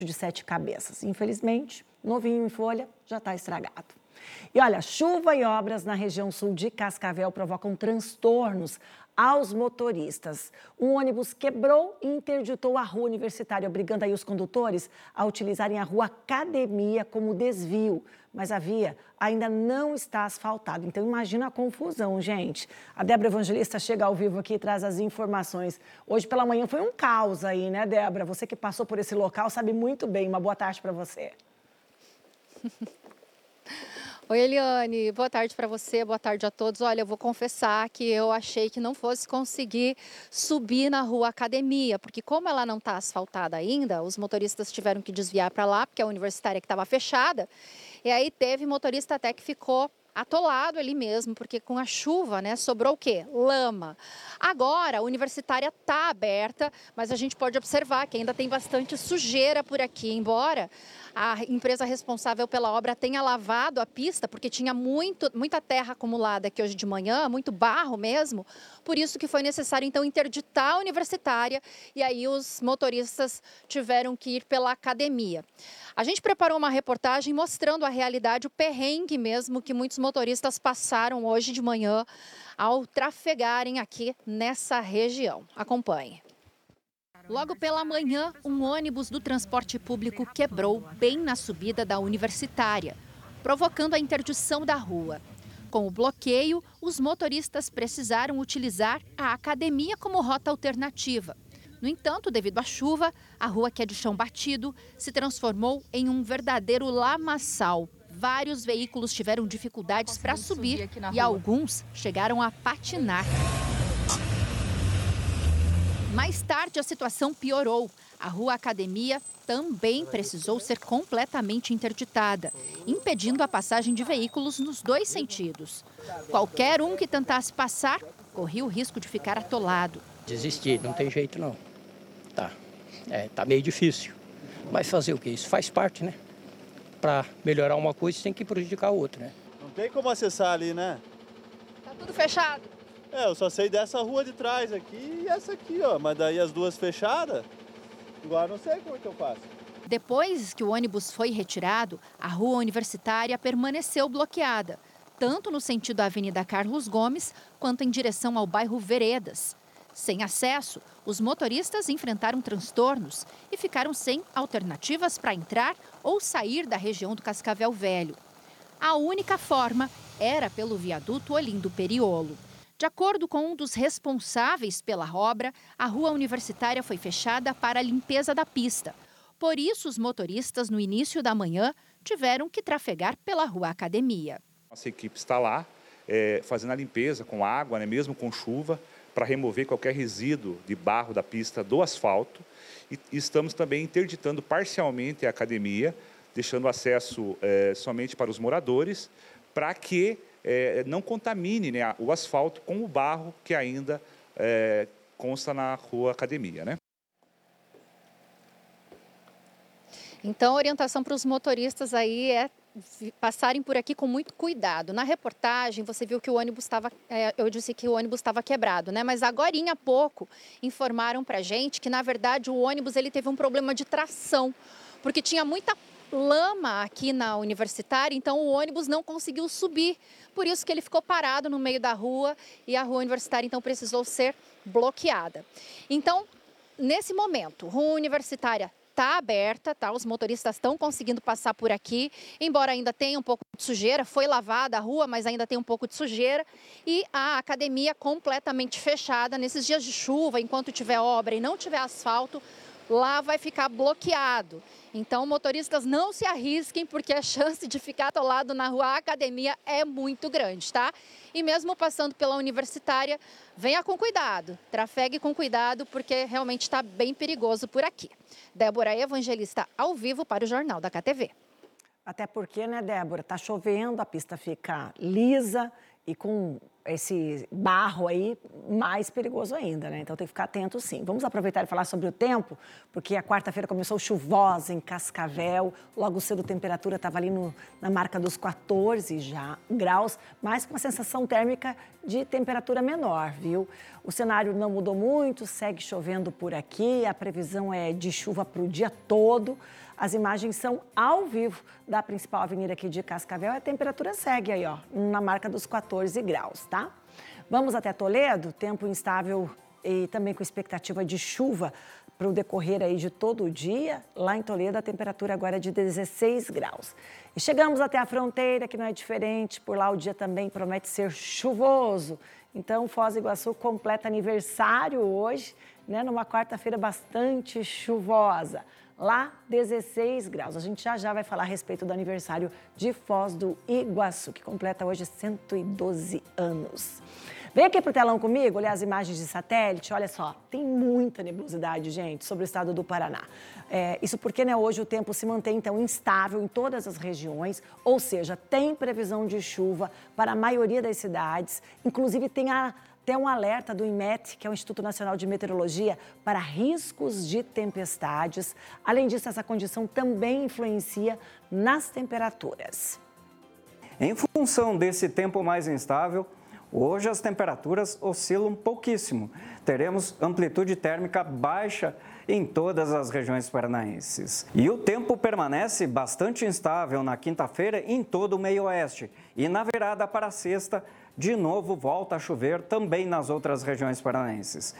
de 7 cabeças. Infelizmente, novinho em folha já está estragado. E olha, chuva e obras na região sul de Cascavel provocam transtornos aos motoristas. Um ônibus quebrou e interditou a rua Universitária, obrigando aí os condutores a utilizarem a rua Academia como desvio. Mas a via ainda não está asfaltada, então imagina a confusão, gente. A Débora Evangelista chega ao vivo aqui e traz as informações. Hoje pela manhã foi um caos aí, né, Débora? Você que passou por esse local sabe muito bem. Uma boa tarde para você. Oi, Eliane, boa tarde para você, boa tarde a todos. Olha, eu vou confessar que eu achei que não fosse conseguir subir na rua Academia, porque como ela não está asfaltada ainda, os motoristas tiveram que desviar para lá, porque a universitária que estava fechada, e aí teve motorista até que ficou atolado ali mesmo, porque com a chuva, né, sobrou o quê? Lama. Agora, a universitária está aberta, mas a gente pode observar que ainda tem bastante sujeira por aqui, embora a empresa responsável pela obra tenha lavado a pista, porque tinha muita terra acumulada aqui hoje de manhã, muito barro mesmo, por isso que foi necessário então interditar a universitária e aí os motoristas tiveram que ir pela Academia. A gente preparou uma reportagem mostrando a realidade, o perrengue mesmo que muitos motoristas passaram hoje de manhã ao trafegarem aqui nessa região. Acompanhe. Logo pela manhã, um ônibus do transporte público quebrou bem na subida da Universitária, provocando a interdição da rua. Com o bloqueio, os motoristas precisaram utilizar a Academia como rota alternativa. No entanto, devido à chuva, a rua, que é de chão batido, se transformou em um verdadeiro lamaçal. Vários veículos tiveram dificuldades para subir e alguns chegaram a patinar. Mais tarde, a situação piorou. A rua Academia também precisou ser completamente interditada, impedindo a passagem de veículos nos dois sentidos. Qualquer um que tentasse passar corria o risco de ficar atolado. Desistir, não tem jeito não. Tá meio difícil. Mas fazer o quê? Isso faz parte, né? Para melhorar uma coisa, tem que prejudicar a outra, né? Não tem como acessar ali, né? Tá tudo fechado. Eu só sei dessa rua de trás aqui e essa aqui, ó. Mas daí as duas fechadas, agora não sei como é que eu faço. Depois que o ônibus foi retirado, a rua Universitária permaneceu bloqueada, tanto no sentido da Avenida Carlos Gomes, quanto em direção ao bairro Veredas. Sem acesso, os motoristas enfrentaram transtornos e ficaram sem alternativas para entrar ou sair da região do Cascavel Velho. A única forma era pelo viaduto Olindo Periolo. De acordo com um dos responsáveis pela obra, a rua Universitária foi fechada para a limpeza da pista. Por isso, os motoristas, no início da manhã, tiveram que trafegar pela rua Academia. Nossa equipe está lá fazendo a limpeza com água, né, mesmo com chuva, para remover qualquer resíduo de barro da pista do asfalto. E estamos também interditando parcialmente a academia, deixando acesso somente para os moradores, para que não contamine, né, o asfalto com o barro que ainda consta na rua Academia, né? Então, a orientação para os motoristas aí é passarem por aqui com muito cuidado. Na reportagem, você viu que o ônibus estava, eu disse que o ônibus estava quebrado, né? Mas agorinha há pouco informaram para a gente que, na verdade, o ônibus ele teve um problema de tração, porque tinha muita lama aqui na Universitária, então o ônibus não conseguiu subir. Por isso que ele ficou parado no meio da rua e a rua Universitária, então, precisou ser bloqueada. Então, nesse momento, a rua Universitária está aberta, tá? Os motoristas estão conseguindo passar por aqui, embora ainda tenha um pouco de sujeira, foi lavada a rua, mas ainda tem um pouco de sujeira. E a academia completamente fechada nesses dias de chuva, enquanto tiver obra e não tiver asfalto, lá vai ficar bloqueado. Então, motoristas, não se arrisquem, porque a chance de ficar atolado na rua Academia é muito grande, tá? E mesmo passando pela Universitária, venha com cuidado, trafegue com cuidado, porque realmente está bem perigoso por aqui. Débora Evangelista, ao vivo para o Jornal da KTV. Até porque, né, Débora, tá chovendo, a pista fica lisa e com esse barro aí, mais perigoso ainda, né? Então tem que ficar atento, sim. Vamos aproveitar e falar sobre o tempo, porque a quarta-feira começou chuvosa em Cascavel. Logo cedo a temperatura estava ali na marca dos 14 graus, mas com uma sensação térmica de temperatura menor, viu? O cenário não mudou muito, segue chovendo por aqui. A previsão é de chuva para o dia todo. As imagens são ao vivo da principal avenida aqui de Cascavel e a temperatura segue aí, ó, na marca dos 14 graus, tá? Vamos até Toledo, tempo instável e também com expectativa de chuva para o decorrer aí de todo o dia. Lá em Toledo, a temperatura agora é de 16 graus. E chegamos até a fronteira, que não é diferente. Por lá, o dia também promete ser chuvoso. Então, Foz do Iguaçu completa aniversário hoje, né? Numa quarta-feira bastante chuvosa. Lá, 16 graus. A gente já vai falar a respeito do aniversário de Foz do Iguaçu, que completa hoje 112 anos. Vem aqui para o telão comigo, olhar as imagens de satélite. Olha só, tem muita nebulosidade, gente, sobre o estado do Paraná. Isso porque, né, hoje o tempo se mantém, então, instável em todas as regiões, ou seja, tem previsão de chuva para a maioria das cidades. Inclusive, tem até um alerta do INMET, que é o Instituto Nacional de Meteorologia, para riscos de tempestades. Além disso, essa condição também influencia nas temperaturas. Em função desse tempo mais instável, hoje as temperaturas oscilam pouquíssimo. Teremos amplitude térmica baixa em todas as regiões paranaenses. E o tempo permanece bastante instável na quinta-feira em todo o meio-oeste. E na virada para a sexta, de novo volta a chover também nas outras regiões paranaenses.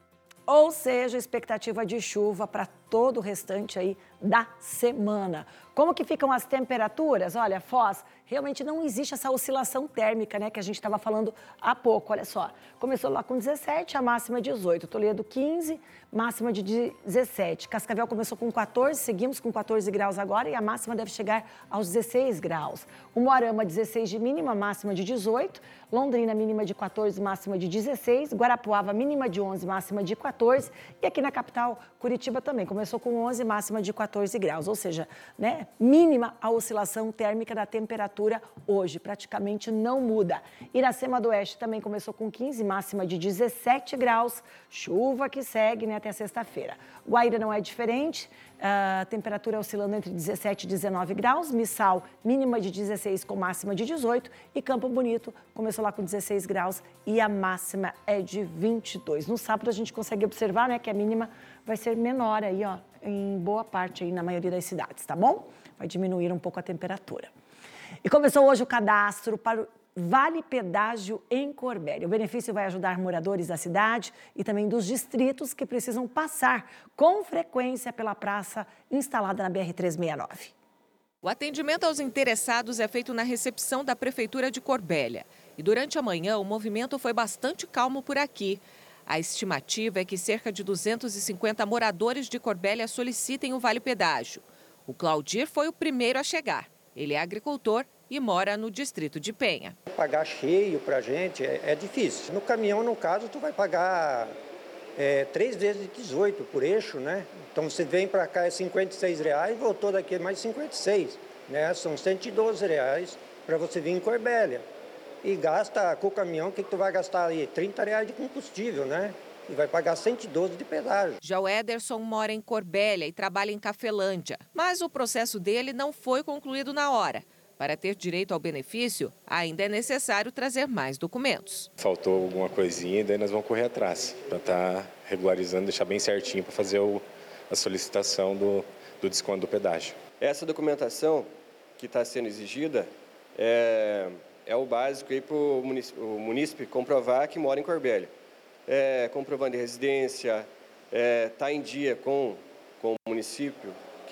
Ou seja, expectativa de chuva para todo o restante aí da semana. Como que ficam as temperaturas? Olha, Foz, realmente não existe essa oscilação térmica, né, que a gente estava falando há pouco. Olha só, começou lá com 17, a máxima 18. Toledo 15, máxima de 17. Cascavel começou com 14, seguimos com 14 graus agora e a máxima deve chegar aos 16 graus. Umuarama 16 de mínima, máxima de 18. Londrina mínima de 14, máxima de 16. Guarapuava mínima de 11, máxima de 14. E aqui na capital, Curitiba também começou com 11, máxima de 14 graus. Ou seja, né, mínima a oscilação térmica da temperatura hoje, praticamente não muda. Iracema do Oeste também começou com 15, máxima de 17 graus. Chuva que segue, né, até sexta-feira. Guaíra não é diferente, a temperatura oscilando entre 17 e 19 graus. Missal, mínima de 16 com máxima de 18. E Campo Bonito começou lá com 16 graus e a máxima é de 22. No sábado a gente consegue observar, né, que a mínima vai ser menor aí, ó, em boa parte aí na maioria das cidades, tá bom? Vai diminuir um pouco a temperatura. E começou hoje o cadastro para o Vale Pedágio em Corbélia. O benefício vai ajudar moradores da cidade e também dos distritos que precisam passar com frequência pela praça instalada na BR-369. O atendimento aos interessados é feito na recepção da Prefeitura de Corbélia. E durante a manhã, o movimento foi bastante calmo por aqui. A estimativa é que cerca de 250 moradores de Corbélia solicitem o Vale Pedágio. O Claudir foi o primeiro a chegar. Ele é agricultor e mora no distrito de Penha. Pagar cheio para a gente é difícil. No caminhão, no caso, tu vai pagar 3 vezes 18 por eixo, né? Então você vem para cá é R$56, voltou daqui é mais 56, né? São R$112 para você vir em Corbélia. E gasta com o caminhão, o que tu vai gastar ali? R$30 de combustível, né? E vai pagar 112 de pedágio. Já o Ederson mora em Corbélia e trabalha em Cafelândia. Mas o processo dele não foi concluído na hora. Para ter direito ao benefício, ainda é necessário trazer mais documentos. Faltou alguma coisinha e daí nós vamos correr atrás para estar regularizando, deixar bem certinho para fazer a solicitação do desconto do pedágio. Essa documentação que está sendo exigida é o básico para o munícipe comprovar que mora em Corbélia. Comprovando de residência, está em dia com o município,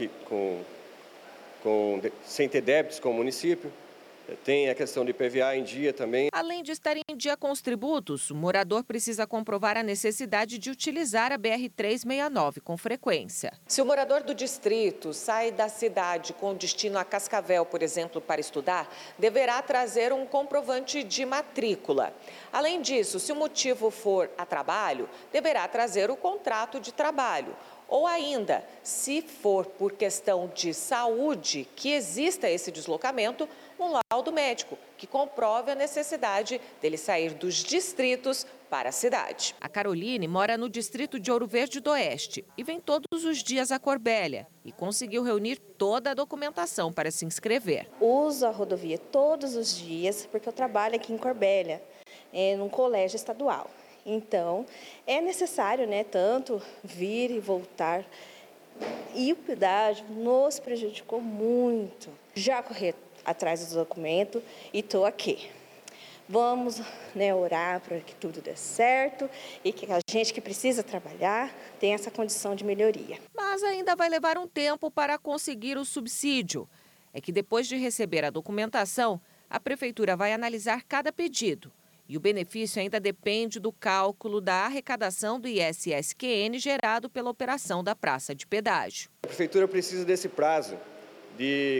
sem ter débitos com o município. Tem a questão de IPVA em dia também. Além de estar em dia com os tributos, o morador precisa comprovar a necessidade de utilizar a BR-369 com frequência. Se o morador do distrito sai da cidade com destino a Cascavel, por exemplo, para estudar, deverá trazer um comprovante de matrícula. Além disso, se o motivo for a trabalho, deverá trazer o contrato de trabalho. Ou ainda, se for por questão de saúde que exista esse deslocamento, um laudo médico que comprove a necessidade dele sair dos distritos para a cidade. A Caroline mora no distrito de Ouro Verde do Oeste e vem todos os dias a Corbélia e conseguiu reunir toda a documentação para se inscrever. Uso a rodovia todos os dias porque eu trabalho aqui em Corbélia, num colégio estadual. Então, é necessário, né, tanto vir e voltar. E o pedágio nos prejudicou muito. Já corri atrás do documento e estou aqui. Vamos, orar para que tudo dê certo e que a gente que precisa trabalhar tenha essa condição de melhoria. Mas ainda vai levar um tempo para conseguir o subsídio. É que depois de receber a documentação, a Prefeitura vai analisar cada pedido. E o benefício ainda depende do cálculo da arrecadação do ISSQN gerado pela operação da praça de pedágio. A Prefeitura precisa desse prazo de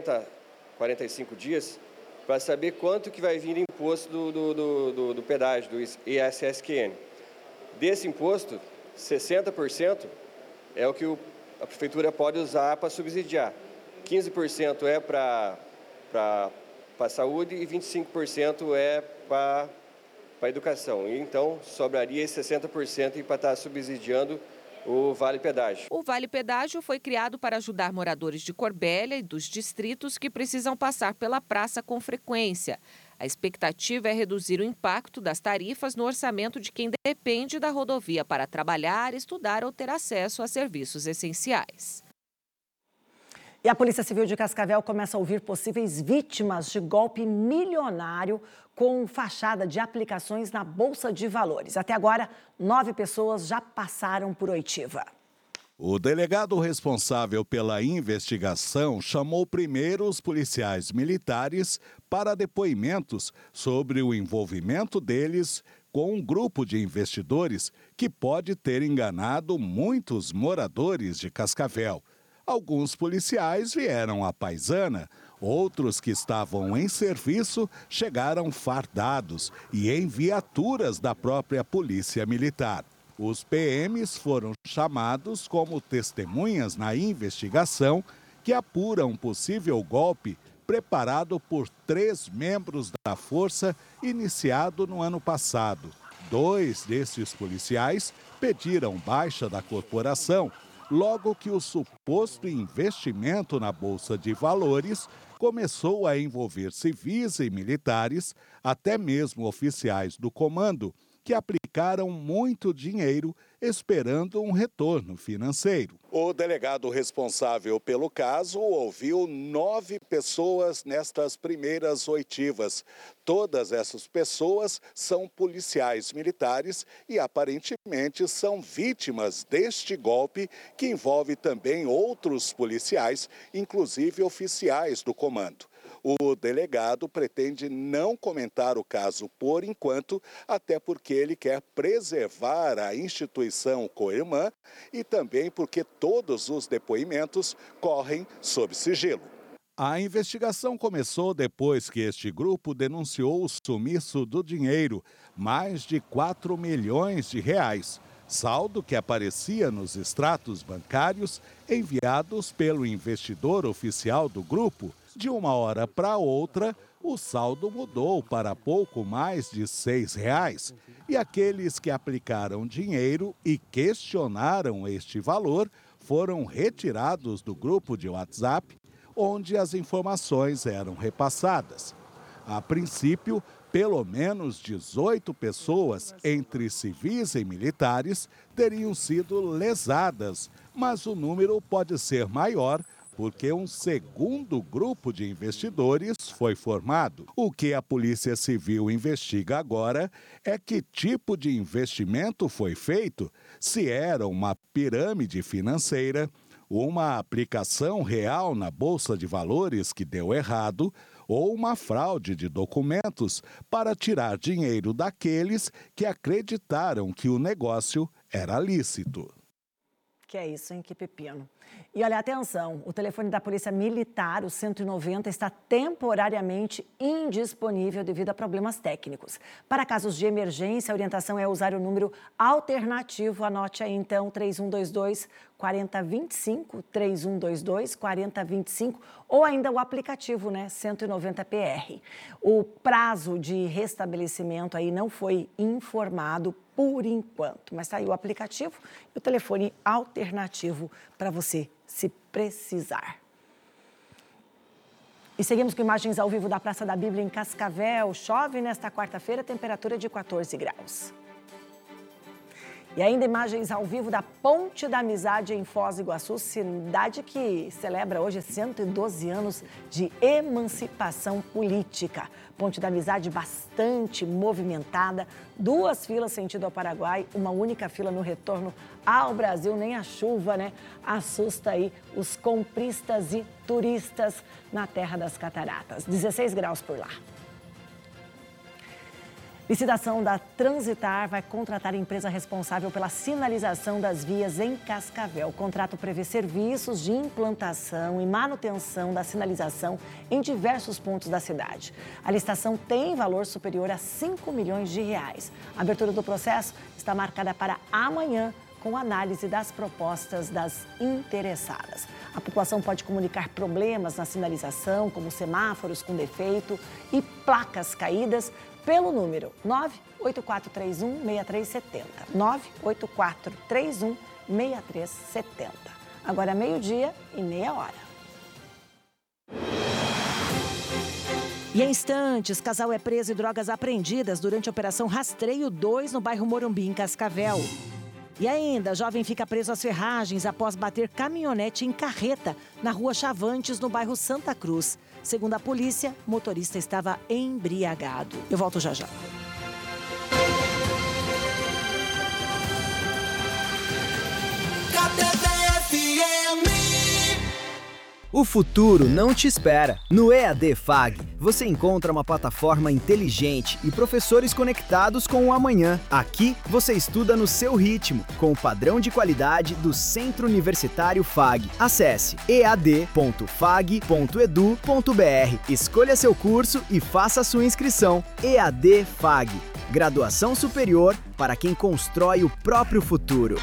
45 dias para saber quanto que vai vir imposto do pedágio, do ISSQN. Desse imposto, 60% é o que a Prefeitura pode usar para subsidiar. 15% é para a saúde e 25% é para a educação. E, então, sobraria esse 60% para estar subsidiando o Vale Pedágio. O Vale Pedágio foi criado para ajudar moradores de Corbélia e dos distritos que precisam passar pela praça com frequência. A expectativa é reduzir o impacto das tarifas no orçamento de quem depende da rodovia para trabalhar, estudar ou ter acesso a serviços essenciais. E a Polícia Civil de Cascavel começa a ouvir possíveis vítimas de golpe milionário com fachada de aplicações na Bolsa de Valores. Até agora, 9 pessoas já passaram por oitiva. O delegado responsável pela investigação chamou primeiro os policiais militares para depoimentos sobre o envolvimento deles com um grupo de investidores que pode ter enganado muitos moradores de Cascavel. Alguns policiais vieram à paisana, outros que estavam em serviço chegaram fardados e em viaturas da própria Polícia Militar. Os PMs foram chamados como testemunhas na investigação que apura um possível golpe preparado por 3 membros da Força iniciado no ano passado. 2 desses policiais pediram baixa da corporação, logo que o suposto investimento na Bolsa de Valores começou a envolver civis e militares, até mesmo oficiais do comando, que aplicaram muito dinheiro esperando um retorno financeiro. O delegado responsável pelo caso ouviu 9 pessoas nestas primeiras oitivas. Todas essas pessoas são policiais militares e aparentemente são vítimas deste golpe que envolve também outros policiais, inclusive oficiais do comando. O delegado pretende não comentar o caso por enquanto, até porque ele quer preservar a instituição coirmã e também porque todos os depoimentos correm sob sigilo. A investigação começou depois que este grupo denunciou o sumiço do dinheiro, mais de 4 milhões de reais, saldo que aparecia nos extratos bancários enviados pelo investidor oficial do grupo. De uma hora para outra, o saldo mudou para pouco mais de R$ 6. E aqueles que aplicaram dinheiro e questionaram este valor foram retirados do grupo de WhatsApp, onde as informações eram repassadas. A princípio, pelo menos 18 pessoas, entre civis e militares, teriam sido lesadas, mas o número pode ser maior porque um segundo grupo de investidores foi formado. O que a Polícia Civil investiga agora é que tipo de investimento foi feito, se era uma pirâmide financeira, uma aplicação real na Bolsa de Valores que deu errado ou uma fraude de documentos para tirar dinheiro daqueles que acreditaram que o negócio era lícito. Que é isso, hein? Que pepino. E olha, atenção, o telefone da Polícia Militar, o 190, está temporariamente indisponível devido a problemas técnicos. Para casos de emergência, a orientação é usar o número alternativo. Anote aí, então, 3122-4025, 3122-4025, ou ainda o aplicativo, 190PR. O prazo de restabelecimento aí não foi informado por enquanto, mas está aí o aplicativo e o telefone alternativo para você se precisar. E seguimos com imagens ao vivo da Praça da Bíblia em Cascavel. Chove nesta quarta-feira, temperatura de 14 graus. E ainda imagens ao vivo da Ponte da Amizade em Foz do Iguaçu, cidade que celebra hoje 112 anos de emancipação política. Ponte da Amizade bastante movimentada, 2 filas sentido ao Paraguai, uma única fila no retorno ao Brasil. Nem a chuva, né, assusta aí os compristas e turistas na Terra das Cataratas. 16 graus por lá. Licitação da Transitar vai contratar a empresa responsável pela sinalização das vias em Cascavel. O contrato prevê serviços de implantação e manutenção da sinalização em diversos pontos da cidade. A licitação tem valor superior a 5 milhões de reais. A abertura do processo está marcada para amanhã, com análise das propostas das interessadas. A população pode comunicar problemas na sinalização, como semáforos com defeito e placas caídas, pelo número 98431-6370. 98431-6370. Agora é 12:30. E em instantes, casal é preso e drogas apreendidas durante a Operação Rastreio 2 no bairro Morumbi, em Cascavel. E ainda, jovem fica preso às ferragens após bater caminhonete em carreta na rua Chavantes, no bairro Santa Cruz. Segundo a polícia, o motorista estava embriagado. Eu volto já já. O futuro não te espera. No EAD FAG, você encontra uma plataforma inteligente e professores conectados com o amanhã. Aqui, você estuda no seu ritmo, com o padrão de qualidade do Centro Universitário FAG. Acesse ead.fag.edu.br, escolha seu curso e faça sua inscrição. EAD FAG, graduação superior para quem constrói o próprio futuro.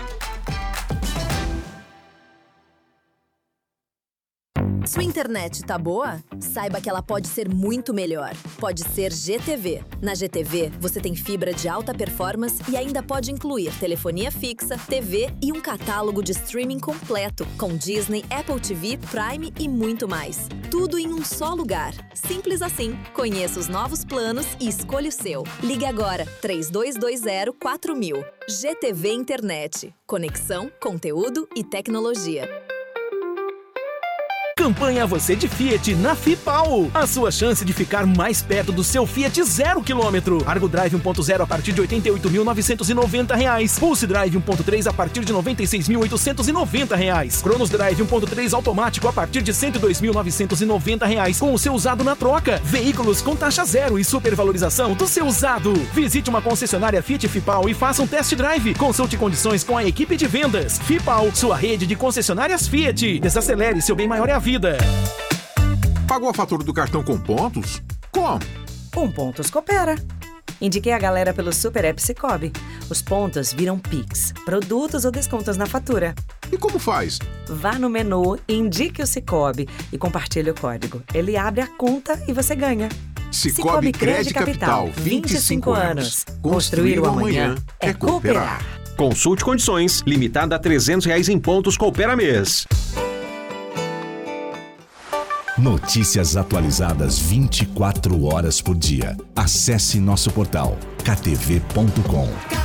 Sua internet tá boa? Saiba que ela pode ser muito melhor. Pode ser GTV. Na GTV, você tem fibra de alta performance e ainda pode incluir telefonia fixa, TV e um catálogo de streaming completo, com Disney, Apple TV, Prime e muito mais. Tudo em um só lugar. Simples assim. Conheça os novos planos e escolha o seu. Ligue agora, 3220-4000. GTV Internet. Conexão, conteúdo e tecnologia. Campanha Você de Fiat na FIPAL. A sua chance de ficar mais perto do seu Fiat 0 km. Argo Drive 1.0 a partir de R$ 88.990. Pulse Drive 1.3 a partir de R$ 96.890. Cronos Drive 1.3 automático a partir de R$ 102.990 com o seu usado na troca. Veículos com taxa zero e supervalorização do seu usado. Visite uma concessionária Fiat FIPAL e faça um test drive. Consulte condições com a equipe de vendas. FIPAL, sua rede de concessionárias Fiat. Desacelere, seu bem maior é a vida. Pagou a fatura do cartão com pontos? Como? Com Pontos Coopera. Indiquei a galera pelo Super App Cicobi. Os pontos viram Pix, produtos ou descontos na fatura. E como faz? Vá no menu, indique o Cicobi e compartilhe o código. Ele abre a conta e você ganha. Cicobi Crédito Capital, 25 anos. Construir o amanhã é cooperar. Consulte condições, limitada a R$ 300 em pontos Coopera mês. Notícias atualizadas 24 horas por dia. Acesse nosso portal ktv.com.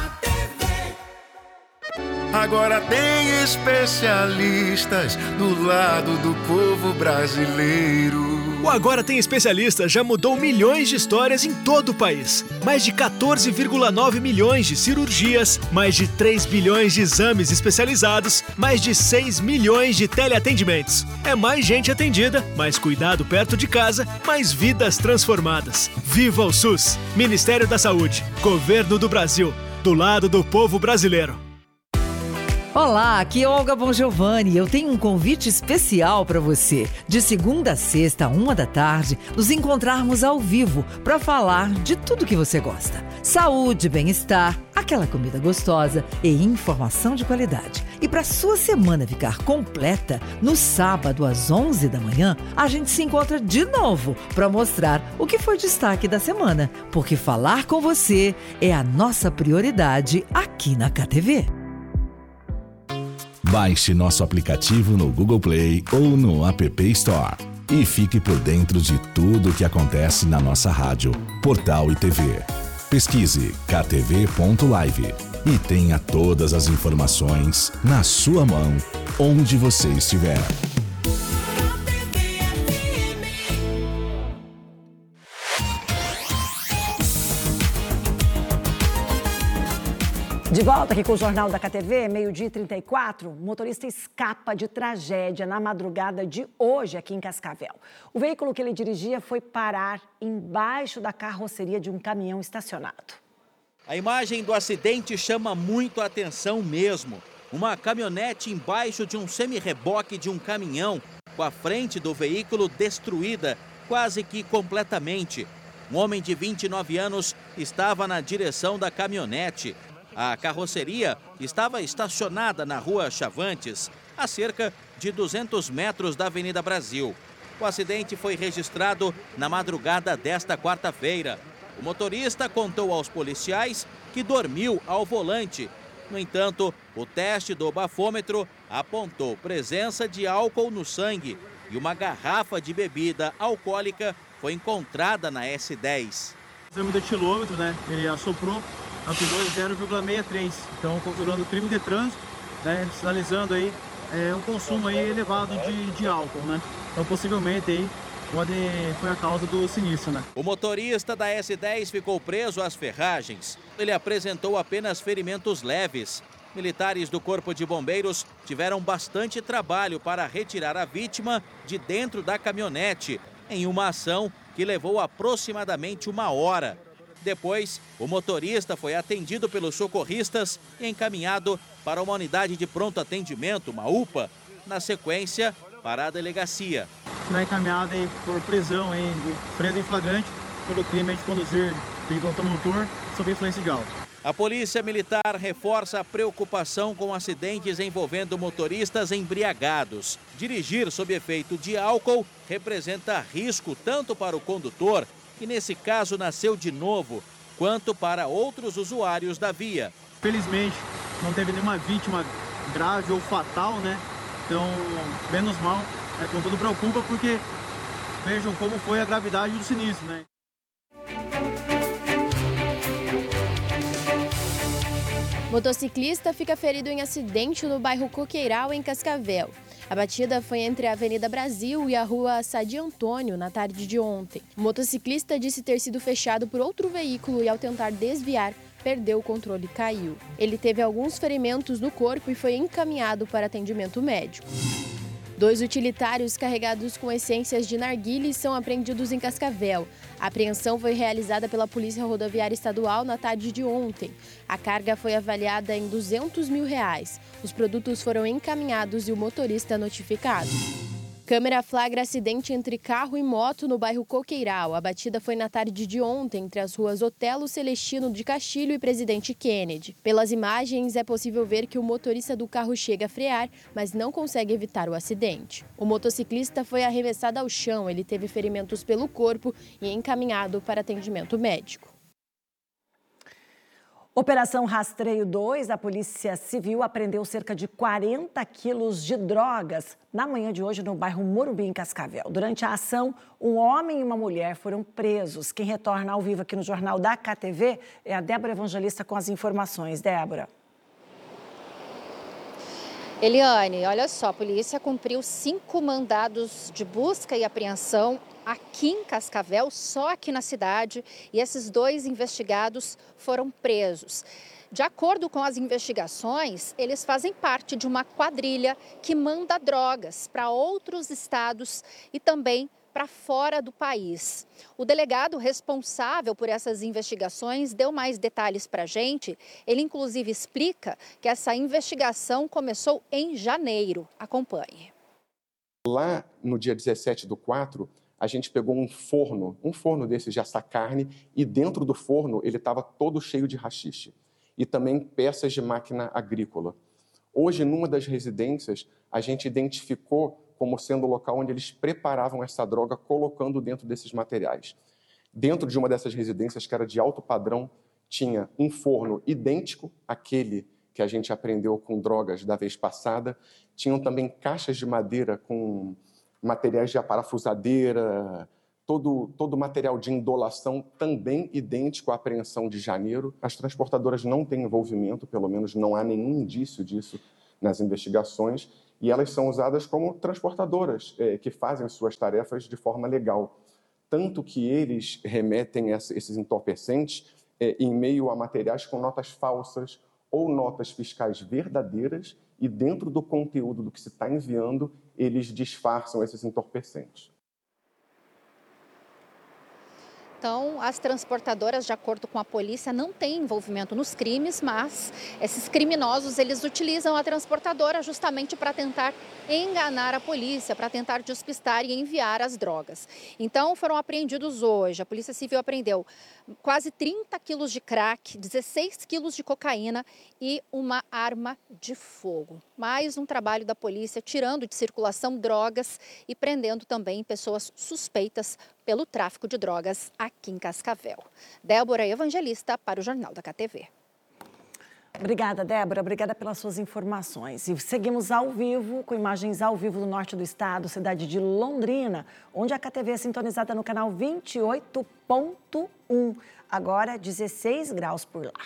Agora tem especialistas do lado do povo brasileiro. O Agora Tem Especialista já mudou milhões de histórias em todo o país. Mais de 14,9 milhões de cirurgias, mais de 3 bilhões de exames especializados, mais de 6 milhões de teleatendimentos. É mais gente atendida, mais cuidado perto de casa, mais vidas transformadas. Viva o SUS! Ministério da Saúde, Governo do Brasil, do lado do povo brasileiro. Olá, aqui é Olga Bongiovanni. Eu tenho um convite especial para você. De segunda a sexta, 13h, nos encontrarmos ao vivo para falar de tudo que você gosta. Saúde, bem-estar, aquela comida gostosa e informação de qualidade. E para sua semana ficar completa, no sábado às 11h, a gente se encontra de novo para mostrar o que foi destaque da semana. Porque falar com você é a nossa prioridade aqui na KTV. Baixe nosso aplicativo no Google Play ou no App Store e fique por dentro de tudo o que acontece na nossa rádio, portal e TV. Pesquise ktv.live e tenha todas as informações na sua mão, onde você estiver. De volta aqui com o Jornal da KTV, 12h34, o motorista escapa de tragédia na madrugada de hoje aqui em Cascavel. O veículo que ele dirigia foi parar embaixo da carroceria de um caminhão estacionado. A imagem do acidente chama muito a atenção mesmo. Uma caminhonete embaixo de um semi-reboque de um caminhão, com a frente do veículo destruída quase que completamente. Um homem de 29 anos estava na direção da caminhonete. A carroceria estava estacionada na rua Chavantes, a cerca de 200 metros da Avenida Brasil. O acidente foi registrado na madrugada desta quarta-feira. O motorista contou aos policiais que dormiu ao volante. No entanto, o teste do bafômetro apontou presença de álcool no sangue e uma garrafa de bebida alcoólica foi encontrada na S10. O exame do etilômetro, ele assoprou apurou 0,63, então configurando o crime de trânsito, sinalizando aí um consumo aí elevado de álcool, Então possivelmente aí foi a causa do sinistro, O motorista da S10 ficou preso às ferragens. Ele apresentou apenas ferimentos leves. Militares do Corpo de Bombeiros tiveram bastante trabalho para retirar a vítima de dentro da caminhonete, em uma ação que levou aproximadamente 1 hora. Depois, o motorista foi atendido pelos socorristas e encaminhado para uma unidade de pronto atendimento, uma UPA, na sequência, para a delegacia. Será encaminhado aí por prisão, preso em flagrante, pelo crime de conduzir veículo automotor sob influência de álcool. A Polícia Militar reforça a preocupação com acidentes envolvendo motoristas embriagados. Dirigir sob efeito de álcool representa risco tanto para o condutor, que nesse caso nasceu de novo, quanto para outros usuários da via. Felizmente, não teve nenhuma vítima grave ou fatal, Então, menos mal, contudo preocupa porque vejam como foi a gravidade do sinistro, Motociclista fica ferido em acidente no bairro Coqueiral, em Cascavel. A batida foi entre a Avenida Brasil e a rua Sadi Antônio, na tarde de ontem. O motociclista disse ter sido fechado por outro veículo e, ao tentar desviar, perdeu o controle e caiu. Ele teve alguns ferimentos no corpo e foi encaminhado para atendimento médico. 2 utilitários carregados com essências de narguilé são apreendidos em Cascavel. A apreensão foi realizada pela Polícia Rodoviária Estadual na tarde de ontem. A carga foi avaliada em R$200 mil. Os produtos foram encaminhados e o motorista notificado. Câmera flagra acidente entre carro e moto no bairro Coqueiral. A batida foi na tarde de ontem entre as ruas Otelo Celestino de Castilho e Presidente Kennedy. Pelas imagens, é possível ver que o motorista do carro chega a frear, mas não consegue evitar o acidente. O motociclista foi arremessado ao chão, ele teve ferimentos pelo corpo e encaminhado para atendimento médico. Operação Rastreio 2, a Polícia Civil apreendeu cerca de 40 quilos de drogas na manhã de hoje no bairro Morumbi, em Cascavel. Durante a ação, um homem e uma mulher foram presos. Quem retorna ao vivo aqui no Jornal da KTV é a Débora Evangelista com as informações. Débora. Eliane, olha só, a polícia cumpriu 5 mandados de busca e apreensão aqui em Cascavel, só aqui na cidade, e esses 2 investigados foram presos. De acordo com as investigações, eles fazem parte de uma quadrilha que manda drogas para outros estados e também para fora do país. O delegado responsável por essas investigações deu mais detalhes para a gente. Ele, inclusive, explica que essa investigação começou em janeiro. Acompanhe. Lá no dia 17/4, a gente pegou um forno desses de assar carne, e dentro do forno ele estava todo cheio de haxixe e também peças de máquina agrícola. Hoje, numa das residências, a gente identificou como sendo o local onde eles preparavam essa droga, colocando dentro desses materiais. Dentro de uma dessas residências, que era de alto padrão, tinha um forno idêntico àquele que a gente apreendeu com drogas da vez passada. Tinham também caixas de madeira com materiais de parafusadeira, todo material de indolação também idêntico à apreensão de janeiro. As transportadoras não têm envolvimento, pelo menos não há nenhum indício disso nas investigações, e elas são usadas como transportadoras que fazem suas tarefas de forma legal. Tanto que eles remetem esses entorpecentes em meio a materiais com notas falsas ou notas fiscais verdadeiras, e dentro do conteúdo do que se está enviando, eles disfarçam esses entorpecentes. Então, as transportadoras, de acordo com a polícia, não têm envolvimento nos crimes, mas esses criminosos, eles utilizam a transportadora justamente para tentar enganar a polícia, para tentar despistar e enviar as drogas. Então, foram apreendidos hoje, a Polícia Civil apreendeu quase 30 quilos de crack, 16 quilos de cocaína e uma arma de fogo. Mais um trabalho da polícia tirando de circulação drogas e prendendo também pessoas suspeitas pelo tráfico de drogas aqui em Cascavel. Débora Evangelista para o Jornal da KTV. Obrigada, Débora. Obrigada pelas suas informações. E seguimos ao vivo, com imagens ao vivo do norte do estado, cidade de Londrina, onde a KTV é sintonizada no canal 28.1. Agora, 16 graus por lá.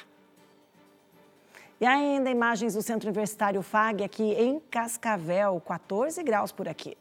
E ainda imagens do Centro Universitário FAG aqui em Cascavel, 14 graus por aqui.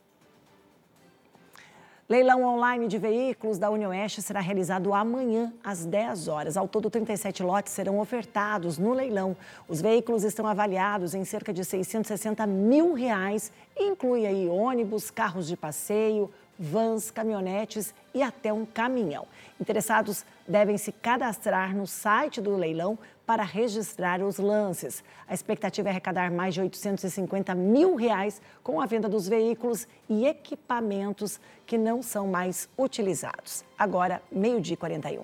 Leilão online de veículos da Unioeste será realizado amanhã, às 10 horas. Ao todo, 37 lotes serão ofertados no leilão. Os veículos estão avaliados em cerca de R$660 mil e inclui aí ônibus, carros de passeio, vans, caminhonetes e até um caminhão. Interessados devem se cadastrar no site do leilão para registrar os lances. A expectativa é arrecadar mais de R$850 mil com a venda dos veículos e equipamentos que não são mais utilizados. Agora, 12h41.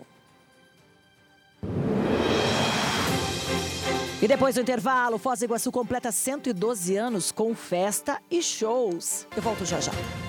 E depois do intervalo, Foz do Iguaçu completa 112 anos com festa e shows. Eu volto já já.